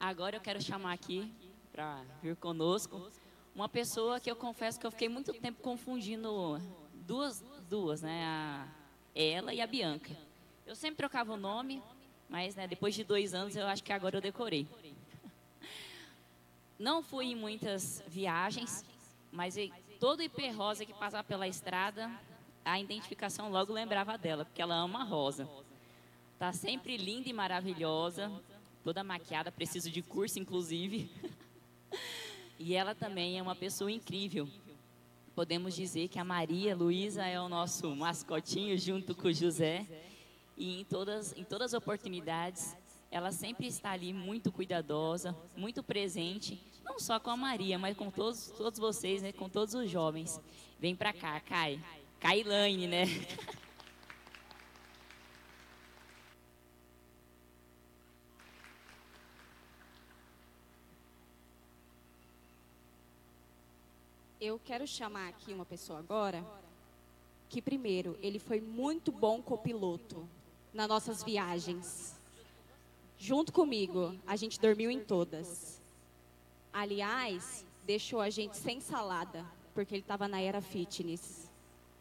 Agora eu quero chamar aqui para vir conosco uma pessoa que eu confesso que eu fiquei muito tempo confundindo duas, né? Ela e a Bianca. Eu sempre trocava o nome, mas né, depois de 2 anos eu acho que agora eu decorei. Não fui em muitas viagens, mas todo hiperrosa que passava pela estrada, a identificação logo lembrava dela, porque ela ama rosa. Tá sempre linda e maravilhosa, toda maquiada, preciso de curso, inclusive. E ela também é uma pessoa incrível. Podemos dizer que a Maria Luísa é o nosso mascotinho junto com o José. E em todas as oportunidades, ela sempre está ali muito cuidadosa, muito presente, não só com a Maria, mas com todos vocês, né, com todos os jovens. Vem pra cá, Kailane, né? Eu quero chamar aqui uma pessoa agora que, primeiro, ele foi muito bom copiloto nas nossas viagens. Junto comigo, a gente dormiu em todas. Aliás, deixou a gente sem salada, porque ele estava na era fitness.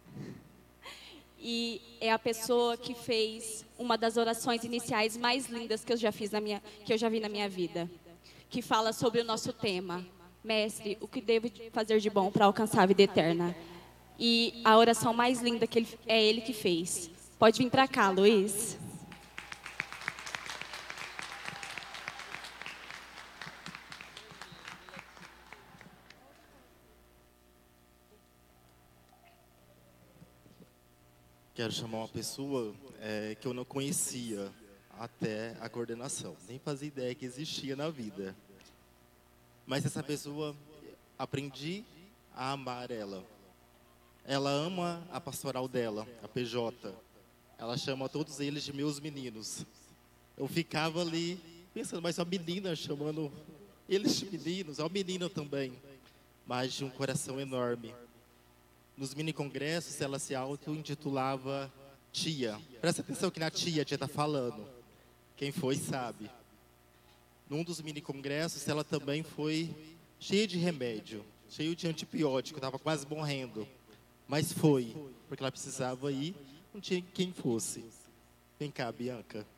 E é a pessoa que fez uma das orações iniciais mais lindas que eu já vi na minha vida, que fala sobre o nosso tema. Mestre, o que devo fazer de bom para alcançar a vida eterna? E a oração mais linda que é ele que fez. Pode vir para cá, Luiz. Quero chamar uma pessoa que eu não conhecia até a coordenação. Nem fazia ideia que existia na vida. Mas essa pessoa, aprendi a amar ela. Ela ama a pastoral dela, a PJ. Ela chama todos eles de meus meninos. Eu ficava ali pensando, mas a menina chamando eles de meninos, é o menino também. Mas de um coração enorme. Nos mini-congressos, ela se auto-intitulava Tia. Presta atenção que na Tia está falando. Quem foi sabe. Num dos mini-congressos, ela também foi cheia de remédio, cheia de antibiótico, estava quase morrendo. Mas foi, porque ela precisava ir, não tinha quem fosse. Vem cá, Bianca.